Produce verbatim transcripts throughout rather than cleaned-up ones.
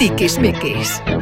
Tiquismiquis.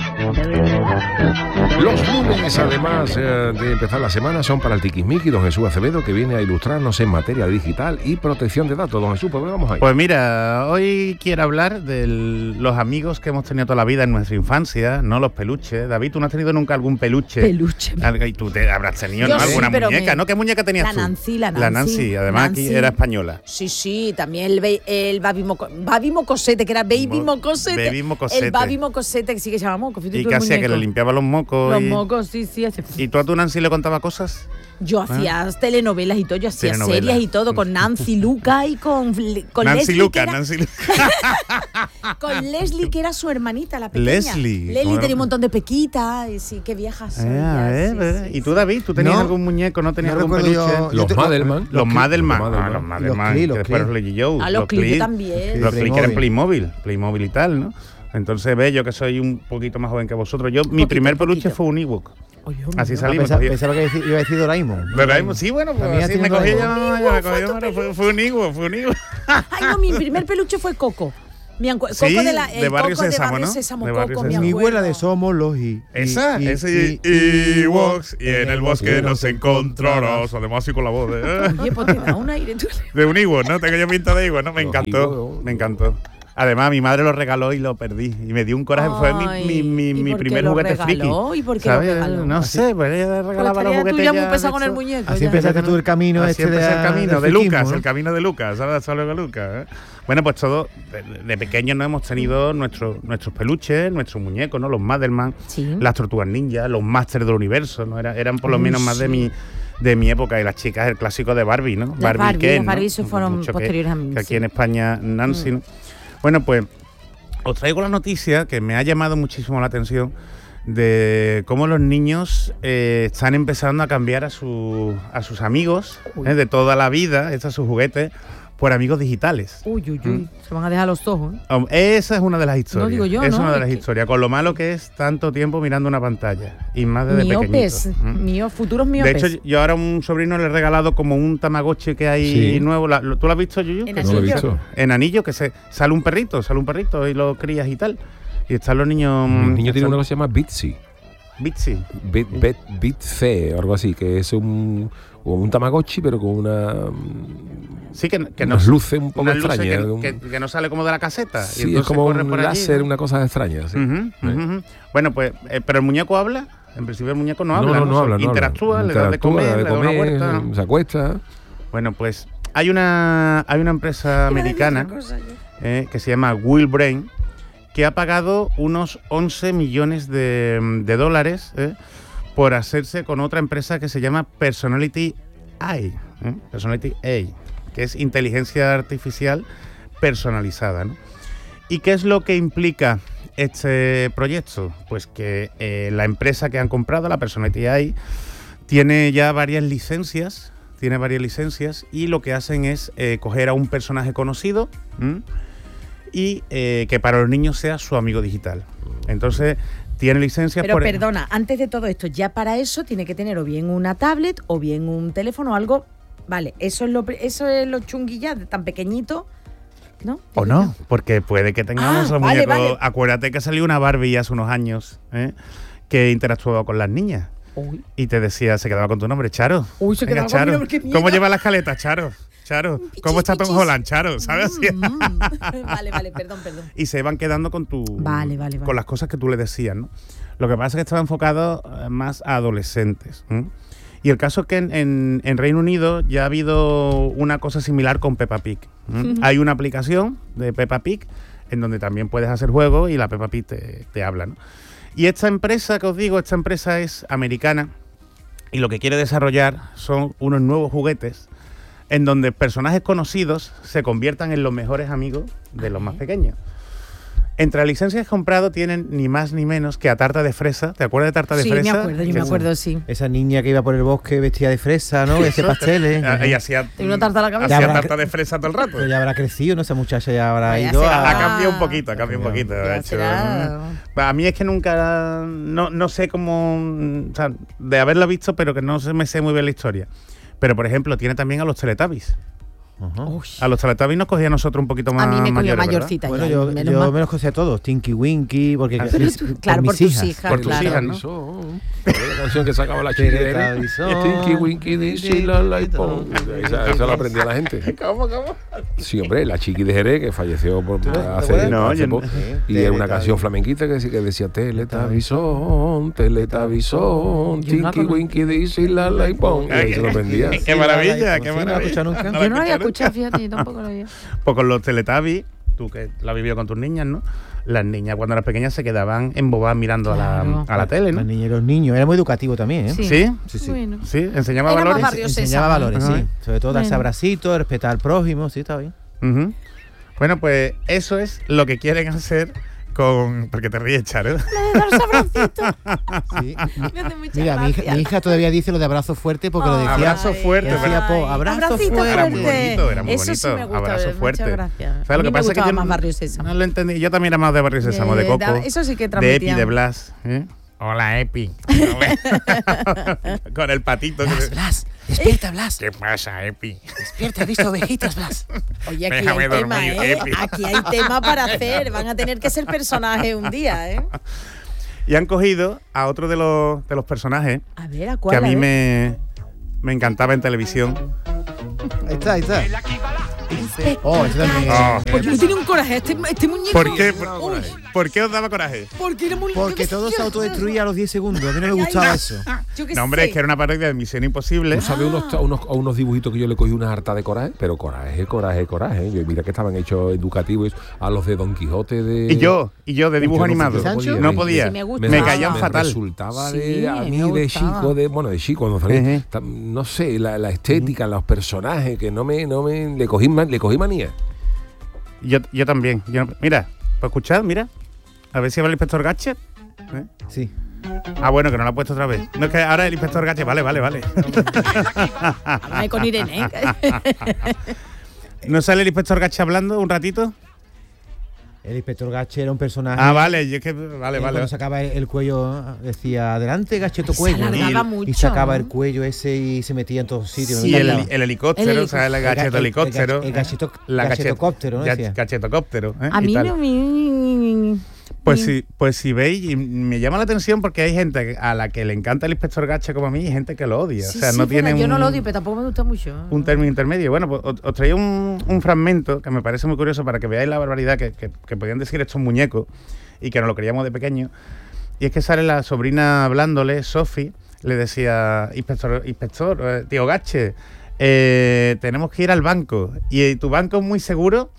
Los lunes, además eh, de empezar la semana, son para el Tiquismiqui, don Jesús Acevedo, que viene a ilustrarnos en materia digital y protección de datos. Don Jesús, ¿por dónde vamos ahí? Pues mira, hoy quiero hablar de los amigos que hemos tenido toda la vida en nuestra infancia, no los peluches. David, ¿tú no has tenido nunca algún peluche? Peluche. Y tú te habrás tenido, Yo ¿no? sí, Alguna pero muñeca, me- ¿no? ¿Qué muñeca tenías La tú? Nancy, la La Nancy. Nancy, además Nancy. aquí era española. Sí, sí, también el, be- el Baby, Moco- Baby Mocosete, que era Baby Mo- Mocosete. Baby Mocosete. El Baby Mocosete, que sí que se llama Moco. fíjate Y tú que el hacía que muñeco. le limpiaba los mocos. Los y... mocos, sí, sí. hace- ¿Y tú a tu Nancy le contabas cosas? Yo hacía telenovelas y todo, yo hacía Telenovelas. series y todo, con Nancy Luca y con, con Nancy Leslie. Luca, que era- Nancy Luca. Con Leslie, que era su hermanita, la pequeña. Leslie, Leslie bueno. tenía un montón de pequitas, y sí, qué viejas soy. Ah, ya, eh, sí, eh. sí, ¿Y tú, sí. David? ¿Tú tenías No. algún muñeco? ¿No tenías No algún recuerdo peluche? yo- Los te- Madelman. Los Madelman. Los Ah, los Madelman. Madelman. Clee, que los después Clee. los leí yo. Ah, los Clee Clee. también. Los Clee que eran Playmobil. Playmobil. Playmobil y tal, ¿no? Entonces, ve, yo que soy un poquito más joven que vosotros. Yo, mi poquito, primer un peluche poquito. fue un Ewok. Oye, Así hombre. salí, Ah, me pensaba, cogí. pensaba que iba a decir Doraemon. Doraemon, sí, bueno, pues También así has me tenido cogí Doraemon. yo, ya me cogí yo, bueno, fue, fue un Ewok, fue un Ewok. Ay, no, mi primer peluche fue Coco. Mi ancu- Sí, Coco de, la, de el Barrio Coco Sésamo, de Barrio ¿no? Sésamo, De Barrio Coco, me Sésamo. Mi acuerdo. abuela de Somos los y. Esa, y- ese y- Ewoks, y en el bosque nos encontrarás. Además, así con la voz de, Oye, pues te da un aire tú. de un Ewok, ¿no? Tengo yo pinta de Ewok, ¿no? Me Los encantó, Ewoks. me encantó. Además, mi madre lo regaló y lo perdí. Y me dio un coraje. Fue mi, Ay, mi, mi, ¿y mi por qué primer lo juguete regaló? friki. ¿Y por qué lo ¿Sabes? regaló? No sé, pues ella regalaba los Pues juguetes. tú ya muy ya pesado con el de hecho. muñeco. Así ya. empezaste tú el camino Así este empecé de el camino del de friquismo, Lucas, ¿no? el camino de Lucas, ¿sabes? Solo de Lucas. ¿eh? Bueno, pues todo, de, de pequeños no hemos tenido nuestros nuestros peluches, nuestros muñecos, ¿no? Los Madelman, Sí. las tortugas ninja, los Masters del Universo, ¿no? Era, eran por lo Uy, menos más sí. de mi de mi época. Y las chicas, el clásico de Barbie, ¿no? Las Barbie, Ken, las ¿no? Barbie se fueron Mucho que- posteriores a mí, Que aquí sí. en España, Nancy, ¿no? Bueno, pues os traigo la noticia que me ha llamado muchísimo la atención de cómo los niños eh, están empezando a cambiar a, su, a sus amigos eh, de toda la vida, estos sus juguetes, por amigos digitales. Uy, uy, uy. Se van a dejar los ojos. ¿eh? Um, esa es una de las historias. digo yo, es ¿no? una de Es las que- historias. Con lo malo que es tanto tiempo mirando una pantalla. Y más desde Miopes. pequeñito. ¿Mm? Mío, futuros De miopes. hecho, yo ahora a un sobrino le he regalado como un Tamagotchi que hay Sí. nuevo. La- lo- ¿Tú lo has visto, Yuyu? En Que No lo he anillo. visto. en anillo, que se sale un perrito, sale un perrito y lo crías y tal. Y están los niños. Mi niño tiene están- una cosa que se llama Bitsy. Bitsy. Bit, bit, Bitce o algo así, que es un, como un Tamagotchi, pero con una. Sí, que, que unas no. luces un poco unas luces extrañas. que, un- que- que no sale como de la caseta. y sí, es entonces como corre un por allí, láser, ¿no? una cosa extraña. Sí. Ujú, Sí. ujú, ujú. Bueno, pues, eh, pero el muñeco habla. En principio el muñeco no No, habla. no, no habla. no Interactúa, habla. le da de Interactúa, comer, le le da da de una comer, huerta. se acuesta. Bueno, pues hay una, hay una empresa americana eh, que se llama Willbrain, que ha pagado unos once millones de, de dólares eh, por hacerse con otra empresa que se llama Personality A I, ¿eh? Personality A I, que es inteligencia artificial personalizada, ¿no? ¿Y qué es lo que implica este proyecto? Pues que eh, la empresa que han comprado, la Personality A I, tiene ya varias licencias, tiene varias licencias y lo que hacen es eh, coger a un personaje conocido, ¿m? y eh, que para los niños sea su amigo digital. Entonces, tiene licencias Pero por... perdona, antes de todo esto, ya para eso tiene que tener o bien una tablet o bien un teléfono o algo. Vale, eso es lo, pri- eso es lo chunguilla, tan pequeñito, ¿no? O no, porque puede que tengamos Ah, los vale, muñecos... vale. Acuérdate que salió una Barbie hace unos años, ¿eh? que interactuaba con las niñas. Uy, Y te decía, se quedaba con tu nombre, Charo. Uy, se Venga, quedaba con mi Charo. nombre, qué miedo. ¿Cómo lleva la escaleta, Charo? Charo. ¿Cómo está Tom pichis. Holland, Charo? ¿Sabes? Así. Mm, mm. Vale, vale, perdón, perdón. Y se van quedando con tu Vale, vale, vale. con las cosas que tú le decías, ¿no? Lo que pasa es que estaba enfocado eh, más a adolescentes. ¿m? Y el caso es que en, en, en Reino Unido ya ha habido una cosa similar con Peppa Pig. ¿m? Hay una aplicación de Peppa Pig en donde también puedes hacer juegos y la Peppa Pig te, te habla, ¿no? Y esta empresa que os digo, esta empresa es americana y lo que quiere desarrollar son unos nuevos juguetes en donde personajes conocidos se conviertan en los mejores amigos de los más pequeños. Entre las licencias que he comprado tienen ni más ni menos que a Tarta de Fresa. ¿Te acuerdas de Tarta de Sí, Fresa? me acuerdo, yo me Que- acuerdo, sí. Esa niña que iba por el bosque vestida de fresa, ¿no? Ese pasteles. Ah, Y hacía, Tengo una tarta a la cabeza. hacía Ya habrá- tarta de fresa todo el rato. Pero ya habrá crecido, ¿no? Esa muchacha ya habrá Vaya, ido será- Ha a... cambiado un poquito, ha cambiado un Ya, poquito. ya ha hecho- será. A mí es que nunca, no, no sé cómo, o sea, de haberla visto, pero que no se me sé muy bien la historia. Pero, por ejemplo, tiene también a los Teletubbies. Ajá. Uy. A los Teletubbies nos cogía a nosotros un poquito más A mí me cogió mayores, ¿verdad? mayorcita Bueno, ya, yo, menos yo mal. me los conocía a todos, Tinky Winky, porque Ah, mis- sí. Claro, por mis tus hijas. hijas, Por tus claro. hijas, ¿no? Teletubbies, la canción que sacaba la chica de Teletubbies. Tinky Winky Dixie la la y pon. Esa, esa la aprendía la gente. ¿Cómo, cómo? Sí, hombre, la Chiqui de Jerez, que falleció por, ¿te hace, acuerdas? No, hace yo no. poco. Y Teletubbies. es una canción flamenquita que, sí- que decía Teletubbiesón, Teletubbiesón, Yo no la Tinky conozco. Winky Dixie la la y pon. Y ahí se lo aprendía. Qué maravilla, Sí, qué no la he maravilla. escuchado nunca. No la Yo no lo había escucharon. escuchado, fíjate, yo tampoco lo había. Pues con los Teletubbies, tú que la has vivido con tus niñas, ¿no? Las niñas cuando eran pequeñas se quedaban embobadas mirando a, Claro. la, a la tele, ¿no? Los niños y los niños. Era muy educativo también, ¿eh? Sí. ¿Sí? Sí, sí. Bueno. Sí, enseñaba Era más valores. barrio Enseñaba Sésamo. valores, Ajá. sí. Sobre todo darse Bueno. abracitos, respetar al prójimo, sí, está bien. Ujú. Bueno, pues eso es lo que quieren hacer con... Porque te ríes, Charo. Dar sabrosito. Sí. Me hace mucha Mira, mi hija, gracia. mi hija todavía dice lo de abrazo fuerte porque lo Ay, decía. Abrazo fuerte, decía, ¿verdad? po, abrazo Abracito fuerte. Era muy bonito, era muy Eso sí bonito. me gusta, Abrazo muchas fuerte. gracias. ¿Sabes A lo mí que me pasa? Es que gustaba yo más no- Barrio Sésamo. No lo entendí. Yo también era más de Barrio Sésamo, de Eh, Coco. da- eso sí que de Epi, transmitían. de Blas. ¿eh? Hola, Epi. Con el patito. que- Blas, Blas, despierta, Blas. ¿Qué pasa, Epi? Despierta, he visto ovejitas, Blas. Oye, aquí Déjame hay tema, dormir, ¿eh? Epi. Aquí hay tema para hacer. Van a tener que ser personajes un día, ¿eh? Y han cogido a otro de los, de los personajes A ver, ¿a que cuál? a mí ver? me, me encantaba en televisión. Ahí está, ahí está. Oh, ese también. Oh. eh, Porque tiene un coraje este, este muñeco. ¿Por qué? ¿Por, Uy, ¿por qué os daba coraje? porque era muy Porque todo se autodestruía a los diez segundos. A mí no me gustaba eso. Yo qué No, hombre, sé. es que era una parodia de Misión Imposible. ¿Tú sabes unos, unos, unos dibujitos que yo le cogí una harta de coraje? Pero coraje, coraje, coraje. Yo, mira que estaban hechos educativos a los de Don Quijote de... Y yo, y yo de dibujo Yo no animado. ¿Sancho? No podía. Sí, me gusta. me Me caían me fatal. resultaba Sí, de, a me mí de gustaba. chico, de, bueno, de chico cuando salí, Ejé. ta- no sé, la, la estética, los personajes, que no me, no me, le cogí, man- le cogí manía. Yo, yo también. Yo no- mira, para escuchar, mira. A ver si va el inspector Gadget. ¿Eh? Sí. Ah, bueno, que no lo ha puesto otra vez. No es que ahora el inspector Gadget. Vale, vale, vale. Háblame con Irene, ¿eh? ¿No sale el inspector Gadget hablando un ratito? El inspector Gache era un personaje. Ah, vale, yo es que. Vale, eh, vale. Cuando sacaba el, el cuello, decía, adelante, Gacheto Se cuello. alargaba Y- mucho. Y sacaba el cuello ese y se metía en todos sitios. Y Me el, encantaba. el helicóptero, El o sea, el El ga- gacheto el- helicóptero. el gacheto- la gachetocóptero, ¿no gach- decía? Gachetocóptero. ¿eh? A Y mí tal. no me... Pues sí, pues si veis, y me llama la atención porque hay gente a la que le encanta el inspector Gache como a mí y gente que lo odia. Sí, o sea, sí, no es tiene verdad, Yo no un- lo odio, pero tampoco me gusta mucho. un término intermedio. Bueno, pues os, os traía un, un fragmento que me parece muy curioso para que veáis la barbaridad que, que- que podían decir estos muñecos y que nos lo creíamos de pequeño. Y es que sale la sobrina hablándole, Sophie, le decía, inspector, inspector, eh, tío Gache, eh, tenemos que ir al banco. Y eh, tu banco es muy seguro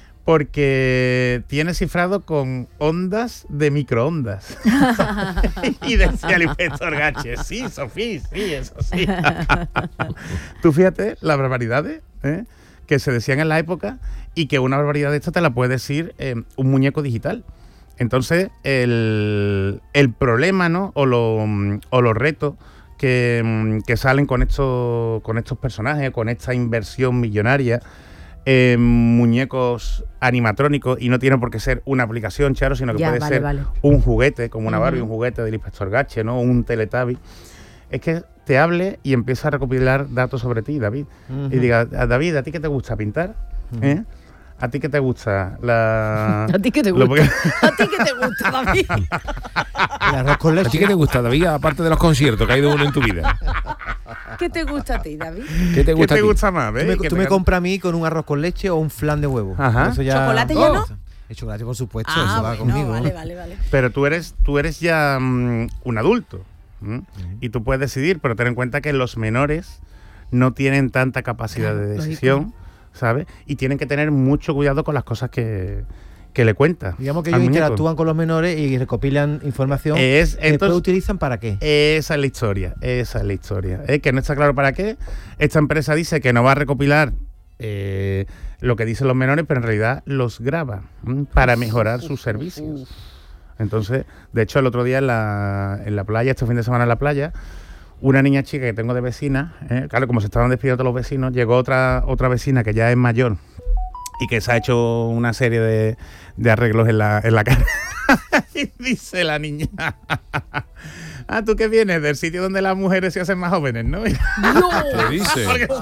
porque tiene cifrado con ondas de microondas. Y decía el inspector Gache, sí, Sofía, sí, eso sí. Tú fíjate las barbaridades ¿eh? que se decían en la época y que una barbaridad de esta te la puede decir eh, un muñeco digital. Entonces, el, el problema, ¿no? O, lo, o los retos que, que salen con estos, con estos personajes, con esta inversión millonaria, eh, muñecos animatrónicos, y no tiene por qué ser una aplicación, Charo, sino que Ya, puede vale, ser vale. un juguete, como una Barbie, Ujú. un juguete del inspector Gache, ¿no? Un Teletubby. Es que te hable y empieza a recopilar datos sobre ti, David. Ujú. Y diga, "A David, ¿a ti qué te gusta pintar? ¿Eh? ¿A ti qué te gusta la...? ¿A ti qué te lo- gusta? ¿A ti qué te gusta, David? El arroz con ¿A ti leche. qué te gusta, David, aparte de los conciertos que ha ido uno en tu vida? ¿Qué te gusta a ti, David? ¿Qué te ¿Qué gusta te a ti? gusta más? Tú ¿ves? me, Que tú te me gan- compras a mí con un arroz con leche o un flan de huevo. Ajá. Eso ya- ¿Chocolate ya no? El chocolate, por supuesto, Ah, eso va bueno, conmigo. vale, vale, vale. Pero tú eres, tú eres ya mm, un adulto. ¿m? Y tú puedes decidir, pero ten en cuenta que los menores no tienen tanta capacidad Claro, de lógico. decisión, ¿sabes? Y tienen que tener mucho cuidado con las cosas que, que le cuentas. Digamos que al ellos muñeco. interactúan con los menores y recopilan información Es, que después entonces, utilizan para qué. esa es la historia, esa es la historia. Es que no está claro para qué. Esta empresa dice que no va a recopilar eh, lo que dicen los menores, pero en realidad los graba ¿m? para mejorar sus servicios. Entonces, de hecho, el otro día en la, en la playa, este fin de semana en la playa, una niña chica que tengo de vecina, ¿eh? claro, como se estaban despidiendo todos los vecinos, llegó otra, otra vecina que ya es mayor y que se ha hecho una serie de, de arreglos en la, en la cara. Y dice la niña, Ah, ¿tú qué vienes? Del sitio donde las mujeres se hacen más jóvenes, ¿no? ¿Qué dice?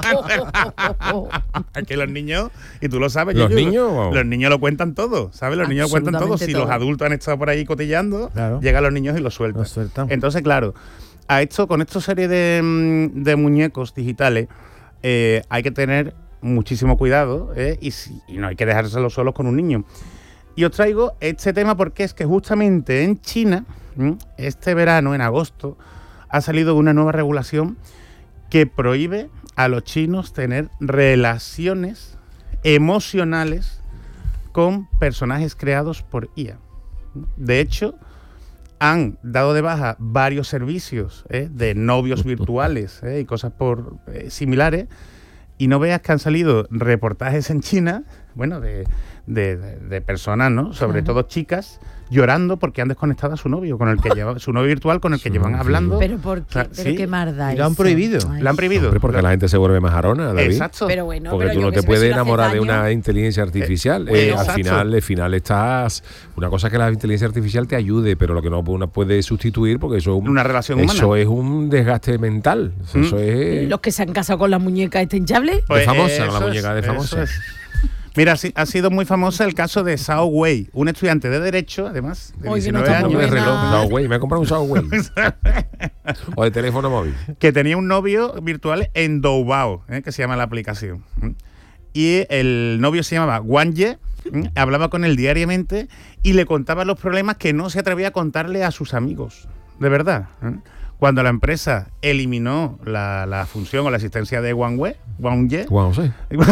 Es que los niños, y tú lo sabes, ¿Los Yuyu, niños? Wow. Los niños lo cuentan todo, ¿sabes? Los niños lo cuentan todo. Absolutamente Si todo. los adultos han estado por ahí cotillando, Claro. llegan los niños y lo sueltan. Lo sueltan. Entonces, claro, a esto, con esta serie de, mm, de muñecos digitales, eh, hay que tener muchísimo cuidado, ¿eh? y, si- y no hay que dejárselos solos con un niño. Y os traigo este tema porque es que justamente en China, ¿m? este verano, en agosto, ha salido una nueva regulación que prohíbe a los chinos tener relaciones emocionales con personajes creados por I A. De hecho, han dado de baja varios servicios, ¿eh? de novios virtuales, ¿eh? y cosas por eh, similares, y no veas que han salido reportajes en China, bueno, de, de, de- de personas, ¿no? Sobre todo chicas, llorando porque han desconectado a su novio, con el que lleva, su novio virtual con el que Su llevan novio. hablando. Pero ¿por qué? O sea, pero sí. qué marda. Y lo han eso. prohibido. Ay. Lo han prohibido. Hombre, porque la gente se vuelve más arona, David. Exacto. Pero bueno, Porque pero tú yo no qué te sé, puedes si le hace enamorar de daño. una inteligencia artificial. Eh, Eh, al exacto. final, al final estás. Una cosa es que la inteligencia artificial te ayude, pero lo que no uno puede sustituir, porque eso es un, Una relación eso humana. es un desgaste mental. Eso, Mm. eso es Los que se han casado con la muñeca esta hinchable. de famosa, eso la muñeca de es, famosa. eso es. Mira, sí, ha sido muy famosa el caso de Zhao Wei, un estudiante de Derecho, además, de Oye, no diecinueve está muy de años, buena. reloj, Huawei, me he comprado un Huawei. O de teléfono móvil. que tenía un novio virtual en Doubao, ¿eh? que se llama la aplicación. ¿m? Y el novio se llamaba Wang Ye, ¿m? hablaba con él diariamente y le contaba los problemas que no se atrevía a contarle a sus amigos. De verdad. ¿eh? Cuando la empresa eliminó la, la función o la asistencia de Wang Wei, Wang Ye, Wow, sí.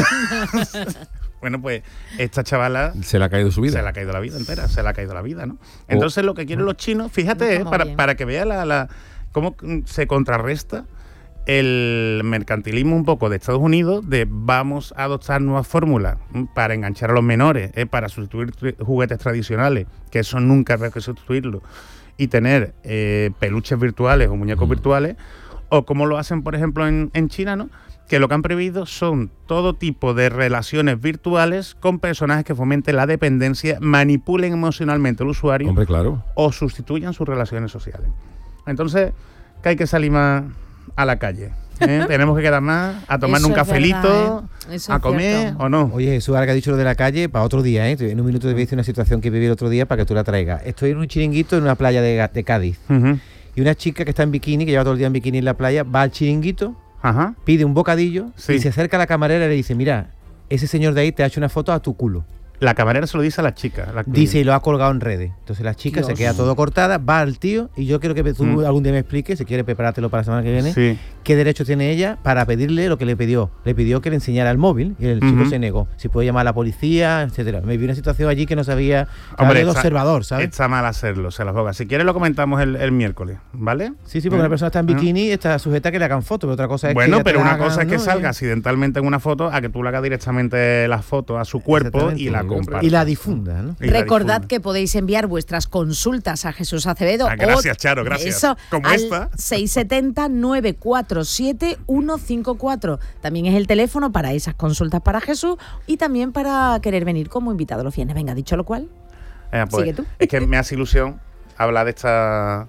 bueno, pues esta chavala Se le ha caído su vida. se le ha caído la vida entera, se le ha caído la vida, ¿no? Entonces lo que quieren los chinos, fíjate, No eh, estamos para, bien. para que vea la, la- cómo mm, se contrarresta el mercantilismo un poco de Estados Unidos de vamos a adoptar nuevas fórmulas mm, para enganchar a los menores, eh, para sustituir tru- juguetes tradicionales, que eso nunca habrá que sustituirlo, y tener eh, peluches virtuales o muñecos Mm. virtuales, o como lo hacen, por ejemplo, en, en China, ¿no? Que lo que han prohibido son todo tipo de relaciones virtuales con personajes que fomenten la dependencia, manipulen emocionalmente al usuario Hombre, claro. o sustituyan sus relaciones sociales. Entonces, que hay que salir más a la calle. ¿eh? Tenemos que quedar más a tomar Eso un es cafelito, verdad, ¿eh? Eso a es comer cierto. o no. Oye, Jesús, ahora que ha dicho lo de la calle, para otro día, ¿eh? En un minuto te voy a decir una situación que viví el otro día para que tú la traigas. Estoy en un chiringuito en una playa de, Ga- de Cádiz. Ujú. Y una chica que está en bikini, que lleva todo el día en bikini en la playa, va al chiringuito, Ajá. pide un bocadillo Sí. y se acerca a la camarera y le dice, mira, ese señor de ahí te ha hecho una foto a tu culo. La camarera se lo dice a la chica. la Dice y lo ha colgado en redes. Entonces la chica se Dios. queda todo cortada, va al tío y yo quiero que tú Mm. algún día me expliques, si quieres preparártelo para la semana que viene, Sí. qué derecho tiene ella para pedirle lo que le pidió. Le pidió que le enseñara el móvil y el chico Ujú. se negó. Si puede llamar a la policía, etcétera. Me vi una situación allí que no sabía, Hombre, de está- observador, ¿sabes? Está mal hacerlo, se las boga. Si quieres lo comentamos el, el miércoles, ¿vale? Sí, sí, porque ¿Eh? una persona está en ¿Eh? bikini y está sujeta a que le hagan fotos, pero otra cosa es Bueno, que pero te la una hagan, cosa es que ¿no? salga Y- accidentalmente en una foto a que tú le hagas directamente la foto a su cuerpo Exactamente. y la Y compartas. y la difunda, ¿no? Y la Recordad difunda. que podéis enviar vuestras consultas a Jesús Acevedo. Ah, gracias, Charo, gracias. Eso, Como al esta. seis siete cero, nueve cuatro siete, uno cinco cuatro. También es el teléfono para esas consultas para Jesús y también para querer venir como invitado los viernes. Venga, dicho lo cual. Eh, pues, Sigue tú. Es que me hace ilusión hablar de esta,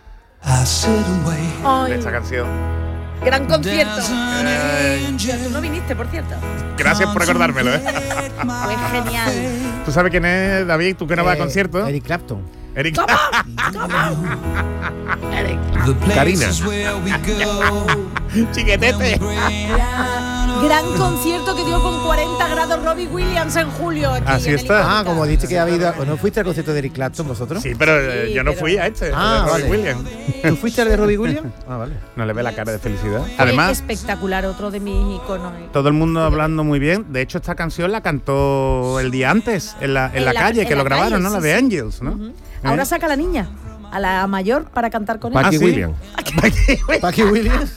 de Ay, esta canción. gran concierto. Eh, Tú no viniste, por cierto. gracias por recordármelo, ¿eh? Fue genial. ¿Tú sabes quién es, David? ¿Tú que no vas a Eh, conciertos? Eric Clapton. Eric. Karina. Chiquetete. Gran concierto que dio con cuarenta grados Robbie Williams en julio. Aquí Así en el está. Hipódromo. Ah, como dice que ha habido... ¿No fuiste al concierto de Eric Clapton vosotros? Sí, pero eh, Sí, yo no pero- fui a este, Ah, de Robbie vale. Williams. ¿Tú fuiste al de Robbie Williams? Ah, vale. No le ve la cara de felicidad. Fue Además, espectacular, otro de mis iconos. eh. todo el mundo hablando muy bien. De hecho, esta canción la cantó el día antes, en la, en En la la- calle, en que la lo grabaron, calle, ¿no? sí, La de sí. Angels, ¿no? Ujú. ¿Eh? Ahora saca a la niña, a la mayor, para cantar con él. Paqui ¿Ah, sí? William. Paqui Williams.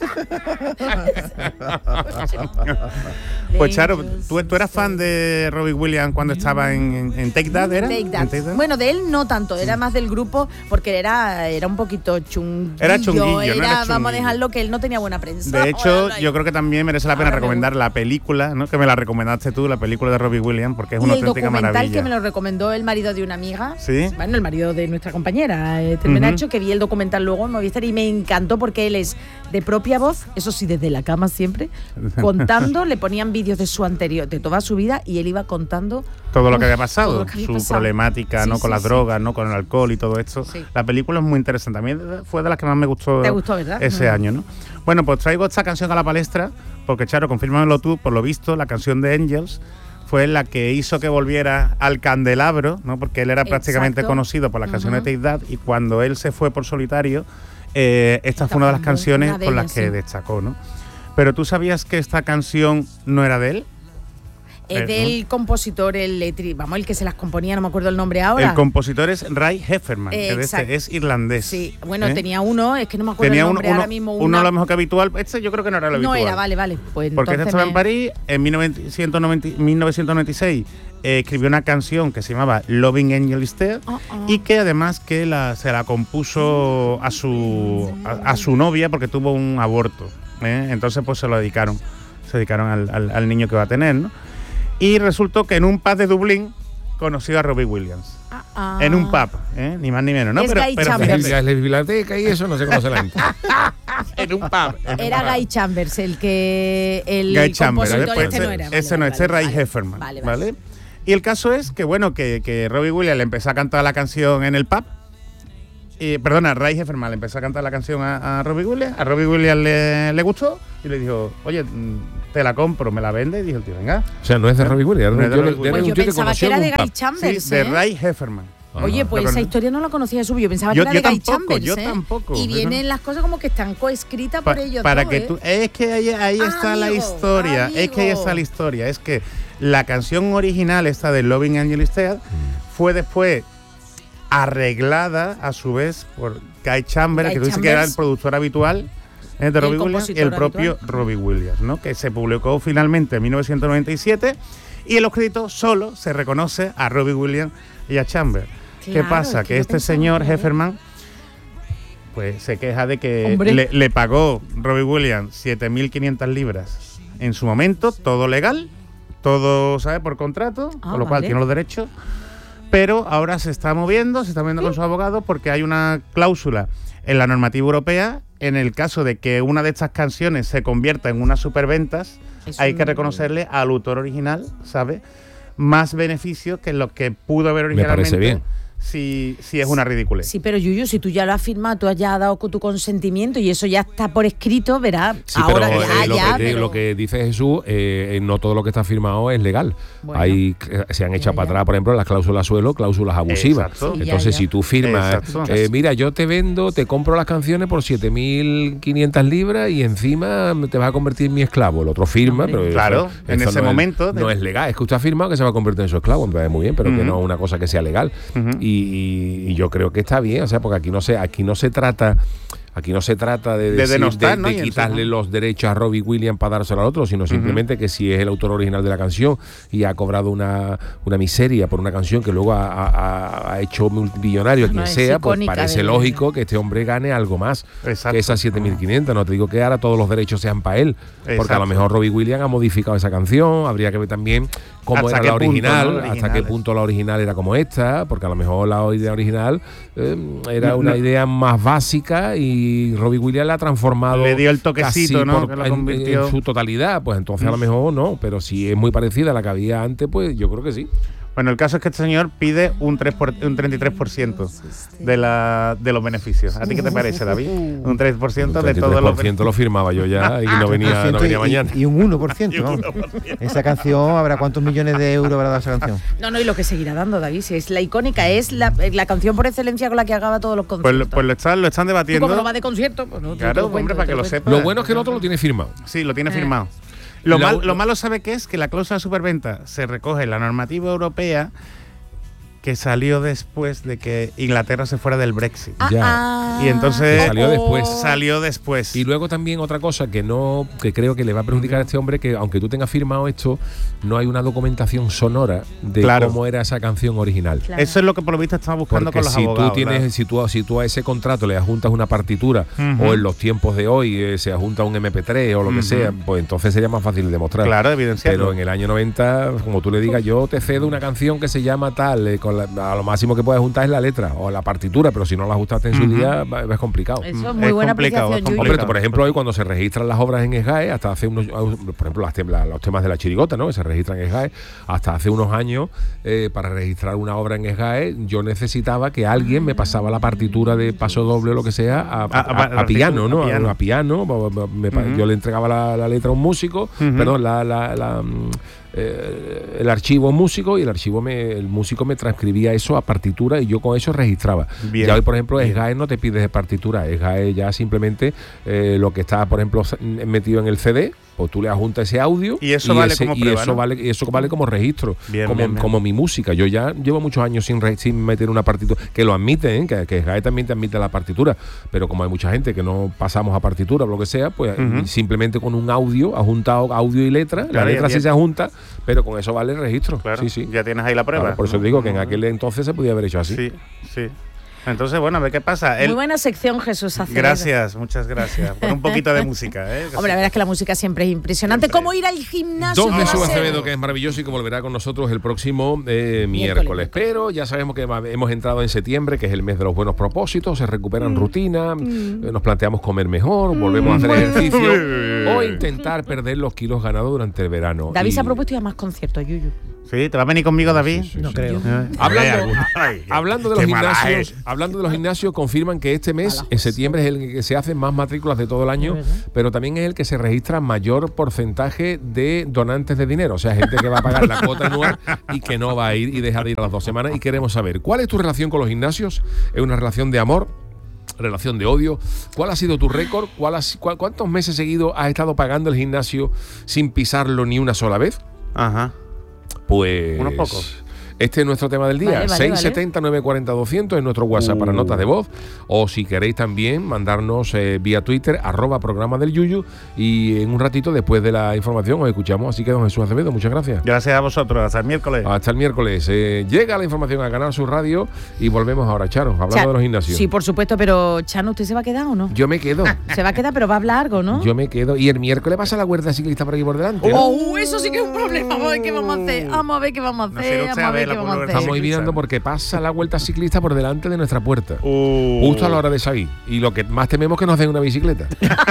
Pues Charo, ¿tú, ¿tú eras fan de Robbie Williams cuando estaba en, en, en Take That, ¿era? Take That. ¿En Take That? Bueno, de él no tanto, era más del grupo porque era, era un poquito chunguillo. Era chunguillo, era, no era vamos a chunguillo. dejarlo que él no tenía buena prensa. De hecho, yo creo que también merece la pena Ahora me recomendar la película, ¿no? Que me la recomendaste tú, la película de Robbie Williams, porque es y una el auténtica documental maravilla. que me lo recomendó el marido de una amiga. ¿Sí? Bueno, el marido de nuestra compañera, eh, Telme Ujú. Nacho, que vi el documental luego en Movistar y me encantó porque él es de propia voz, eso sí, desde la cama siempre, contando, le ponían vídeos de su anterior, de toda su vida, y él iba contando Todo lo que había todo pasado, lo que había su pasado. problemática, Sí, ¿no? Con sí, las sí. drogas, ¿no? Con el alcohol y todo esto. Sí. La película es muy interesante. También fue de las que más me gustó, Te gustó, ¿verdad? ese Mm. año, ¿no? Bueno, pues traigo esta canción a la palestra, porque Charo, confírmamelo tú, por lo visto, la canción de Angels fue la que hizo que volviera al candelabro, ¿no? Porque él era prácticamente Exacto. conocido por las canciones Ujú. de Take That, y cuando él se fue por solitario, eh, esta fue una de las Una canciones de con ellas, las que sí. destacó, ¿no? Pero ¿tú sabías que esta canción no era de él? Es Eh, del compositor, el letri, vamos, el que se las componía, no me acuerdo el nombre ahora. El compositor es Ray Hefferman, que de Exacto. este es irlandés. Sí, bueno, ¿eh? tenía uno, es que no me acuerdo Tenía el uno, nombre uno, ahora mismo. uno una- a lo mejor que habitual. Este yo creo que no era lo no habitual. era, vale, vale. Pues Porque este entonces estaba en me- París en mil novecientos noventa, mil novecientos noventa y seis. Eh, escribió una canción que se llamaba Loving Angel Is Dead, Oh, oh. y que además que la, se la compuso a su a, a su novia porque tuvo un aborto, ¿eh? Entonces pues se lo dedicaron se dedicaron al, al, al niño que va a tener, ¿no? Y resultó que en un pub de Dublín conoció a Robbie Williams. Ah, ah. En un pub, ¿eh? Ni más ni menos, ¿no? Es Guy Chambers. fíjate, La biblioteca y eso no se conoce la gente. en un pub. en un Era pub. Guy Chambers, el que. El Guy Chambers, compositor, ¿vale? Pues este ese, no era. ese vale, no, vale, este es Ray vale. Hefferman, Vale, vale, vale. Y el caso es que, bueno, que, que Robbie Williams le empezó a cantar la canción en el pub. Y, perdona, Ray Hefferman le empezó a cantar la canción a, a Robbie Williams. A Robbie Williams le, le gustó y le dijo, oye, mm, te la compro, me la vende. Y dijo el tío, venga. O sea, no es de Robbie Williams, No era es de un tío Robbie que- era Pues un yo tío que pensaba que conoció era en de un Guy pub. Chambers. Sí, de ¿eh? Ray Hefferman. Oye, pues Lo esa cono- historia no la conocía de suyo. Yo pensaba Yo- que era yo de Guy tampoco, Chambers. yo ¿eh? tampoco. Y vienen las cosas como que están coescritas Pa- por ellos. para dos, que ¿eh? tú es que ahí, ahí está la Amigo, historia, es que ahí amigo. está la historia, es que la canción original esta de Loving Angel Is Dead fue después arreglada a su vez por Guy Chambers, Guy que tú dices que era el Chambers. productor habitual, eh, de El Robbie Williams, y el compositor propio habitual. Robbie Williams, ¿no? Que se publicó finalmente en mil novecientos noventa y siete, y en los créditos solo se reconoce a Robbie Williams y a Chambers. ¿Qué Claro, pasa? es que Que yo este pensaba señor que era- Hefferman pues se queja de que Hombre. le, le pagó Robbie Williams siete mil quinientas libras en su momento, todo legal, todo, ¿sabes? Por contrato, Ah, con lo cual vale. tiene los derechos, pero ahora se está moviendo, se está moviendo con su abogado porque hay una cláusula en la normativa europea en el caso de que una de estas canciones se convierta en unas superventas, Es hay que un- reconocerle al autor original, ¿sabes? Más beneficios que los que pudo haber Me parece originalmente. bien. Si, si es una ridiculez. Sí, pero Yuyu, si tú ya lo has firmado, tú has ya dado tu consentimiento y eso ya está por escrito, verás. Sí, ahora pero ya, eh, lo, ya, que, pero- lo que dice Jesús, eh, no todo lo que está firmado es legal. Bueno. Hay, eh, se han echado Ya, para ya. atrás, por ejemplo, las cláusulas suelo, cláusulas abusivas. Exacto. Sí, ya, Entonces, ya. si tú firmas, Exacto. eh, mira, yo te vendo, te compro las canciones por siete mil quinientas libras y encima te vas a convertir en mi esclavo. El otro firma, Hombre. pero Claro, eso- en eso ese no es- momento de- no es legal. Es que usted ha firmado que se va a convertir en su esclavo, me parece muy bien, pero que Ujú. no es una cosa que sea legal. Ujú. y, y- y yo creo que está bien, o sea, porque aquí no se, aquí no se trata, aquí no se trata de, De decir- denostar, de- ¿no? de Y en su- quitarle los derechos a Robbie Williams para dárselo al otro, sino simplemente que si es el autor original de la canción y ha cobrado una, una miseria por una canción que luego ha, ha- ha hecho multimillonario a No, quien es sea, pues icónica parece de- lógico que este hombre gane algo más Exacto. que esas siete mil quinientas. No te digo que ahora todos los derechos sean para él, porque a Exacto. lo mejor Robbie Williams ha modificado esa canción, habría que ver también cómo ¿Hasta era qué la punto, original, no? La hasta qué original. punto la original era como esta, porque a lo mejor la idea original eh, era No, una no. idea más básica y Robbie Williams la ha transformado. Le dio el toquecito, casi ¿no? por- Que lo en- convirtió. en su totalidad, pues entonces a lo mejor no, pero si es muy parecida a la que había antes, pues yo creo que sí. Bueno, el caso es que este señor pide un, tres por- un treinta y tres por ciento de, la, de los beneficios. ¿A ti qué te parece, David? Un tres por ciento de todos los por ciento lo firmaba yo ya y no venía, no venía y, mañana. y un uno por ciento, vamos. Esa canción, ¿habrá cuántos millones de euros habrá dado esa canción? No, no, y lo que seguirá dando, David, si es la icónica, es la, la canción por excelencia con la que acaba todos los Pues, conciertos. lo- pues lo, están, lo están Tú debatiendo. como no vas de concierto, pues no, te- Claro, te lo cuento, hombre, para te que lo cuento. sepa. Lo bueno es que el otro lo tiene firmado. Sí, lo tiene Eh. firmado. Lo, La- mal- lo malo, ¿sabe qué es? Que la cláusula de superventa se recoge en la normativa europea que salió después de que Inglaterra se fuera del Brexit. Ah, Ya. ah, Ah, y entonces que salió después. Salió después. Y luego también otra cosa que no que creo que le va a perjudicar a este hombre, que aunque tú tengas firmado esto, no hay una documentación sonora de Claro. cómo era esa canción original. Claro. Eso es lo que por lo visto estaba buscando Porque con los si abogados. tú tienes, claro. si tú, si tú a ese contrato le adjuntas una partitura, Ujú. o en los tiempos de hoy eh, se adjunta un eme pe tres o lo que Ujú. sea, pues entonces sería más fácil de demostrar. Claro, evidenciarlo. Pero en el año noventa, como tú le digas, yo te cedo una canción que se llama tal, eh, con la- a lo máximo que puedes juntar es la letra o la partitura, pero si no la ajustaste en su Ujú. día, va- es complicado. Eso es Mm, muy es buena complicado, apreciación, es Yuyu. Hombre, por ejemplo, hoy cuando se registran las obras en SGAE, hasta hace unos, por ejemplo, las tem- la- los temas de la chirigota, ¿no? Que se registran en SGAE, hasta hace unos años, eh, para registrar una obra en SGAE, yo necesitaba que alguien me pasaba la partitura de paso doble o lo que sea a, a- A- a- a- a piano, ¿no? a piano. A piano, me pa- Ujú. yo le entregaba la, la letra a un músico, Ujú. perdón, la, la- la, mm, eh, el archivo a un músico y el archivo me, el músico me transcribía eso a partitura y yo con eso registraba. Bien. Ya hoy, por ejemplo, Bien. SGAE no te pide partitura, SGAE ya simplemente eh, lo que está, por ejemplo, s- metido en el ce de, pues tú le adjuntas ese audio Y eso vale ese- como y prueba, eso ¿no? vale y eso vale como registro, Bien, como, bien, bien. como mi música. Yo ya llevo muchos años sin, re- sin meter una partitura, que lo admiten, ¿eh? que, que SGAE también te admite la partitura, pero como hay mucha gente que no pasamos a partitura o lo que sea, pues Ujú. simplemente con un audio, adjuntado audio y letra, Claro, la ya letra sí bien. se adjunta, pero con eso vale el registro. Claro, Sí, sí. ya tienes ahí la prueba. Claro, por eso digo que en aquel entonces se podía haber hecho así. Sí, sí. Entonces, bueno, a ver qué pasa. Muy Él- buena sección, Jesús Acevedo. Gracias, muchas gracias. Pon un poquito de música, ¿eh? Hombre, la verdad es que la música siempre es impresionante. Siempre. ¿Cómo ir al gimnasio? Don que va Jesús a ser? Acevedo, que es maravilloso y que volverá con nosotros el próximo eh, Miércoles. miércoles. Pero ya sabemos que va- hemos entrado en septiembre, que es el mes de los buenos propósitos, se recuperan rutinas, eh, nos planteamos comer mejor, volvemos a hacer ejercicio o intentar perder los kilos ganados durante el verano. David Y- se ha propuesto ir a más conciertos, Yuyu. Sí, ¿te va a venir conmigo, David? Sí, sí, No sí. creo. Eh, Hablando, ay, ay, hablando de los qué mala gimnasios, es. hablando de los gimnasios, confirman que este mes, en septiembre, es el que se hacen más matrículas de todo el año, pero también es el que se registra mayor porcentaje de donantes de dinero, o sea, gente que va a pagar la cuota anual y que no va a ir y deja de ir a las dos semanas. Y queremos saber, ¿cuál es tu relación con los gimnasios? ¿Es una relación de amor? ¿Relación de odio? ¿Cuál ha sido tu récord? ¿Cuál has- cuál- ¿Cuántos meses seguidos has estado pagando el gimnasio sin pisarlo ni una sola vez? Ajá. Pues Unos pocos. este es nuestro tema del día. Vale, vale, seis vale. setenta, nueve cuarenta, doscientos es nuestro WhatsApp para Uh. notas de voz. O si queréis también mandarnos eh, vía Twitter, arroba programa del Yuyu. Y en un ratito, después de la información, os escuchamos. Así que, don Jesús Acevedo, muchas gracias. Gracias a vosotros. Hasta el miércoles. Hasta el miércoles. Eh, llega la información a Canal Sur Radio y volvemos ahora, Charo, hablando Cha- de los gimnasios. Sí, por supuesto, pero Chano, ¿usted se va a quedar o no? Yo me quedo. Se va a quedar, pero va a hablar algo, ¿no? Yo me quedo. Y el miércoles pasa la huerta ciclista por aquí por delante, ¿no? Oh, eso sí que es un problema. Vamos a ver qué vamos a hacer. Vamos a ver qué vamos a No hacer. quiere usted Vamos a a ver ver qué la vamos a vuelta hacer. Estamos ciclista. viendo porque pasa la vuelta ciclista por delante de nuestra puerta. Uh. Justo a la hora de salir. Y lo que más tememos es que nos den una bicicleta.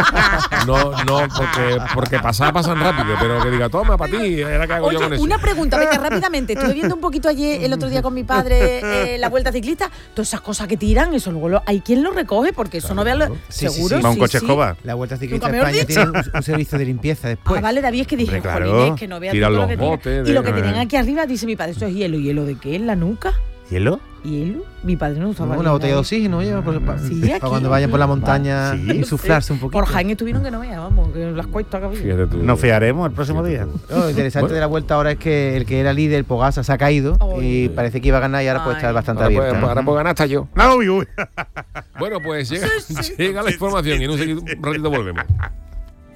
No, no, porque, porque pasar pasan rápido, pero que diga, toma, para ti, era que hago yo con Oye, eso. una pregunta, venga, rápidamente. Estuve viendo un poquito ayer, el otro día con mi padre, eh, la vuelta ciclista. Todas esas cosas que tiran, eso luego lo- hay quien lo recoge, porque eso no vea lo, Sí, sí, seguro. sí. Va un sí, coche sí. escoba. La Vuelta Ciclista Nunca de mejor España dicho. tiene un, un servicio de limpieza después. Ah, vale, David, es que dije, Hombre, claro. jolines, que no vea Tiran todo los lo que tiene. botes Y lo de- que tienen aquí arriba, dice mi padre, esto es hielo. ¿Hielo de qué? ¿En la nuca? ¿Hielo? ¿Hielo? Mi padre no usaba Una hielo. botella de oxígeno lleva por- para, Sí, para aquí. cuando vayan por la montaña Sí. y suflarse un poquito. Por Jaén estuvieron que no veas, vamos, que las cuestas que había. Fíjate tú. Nos fiaremos el próximo día. No, lo interesante Bueno. de la vuelta ahora es que el que era líder, Pogasa, se ha caído y Ay. parece que iba a ganar y ahora puede Ay. estar bastante Ahora, abierta. pues, ahora pues ganar hasta yo. No, uy, uy. Bueno, pues llega, llega la información y en un, segui- un ratito volvemos.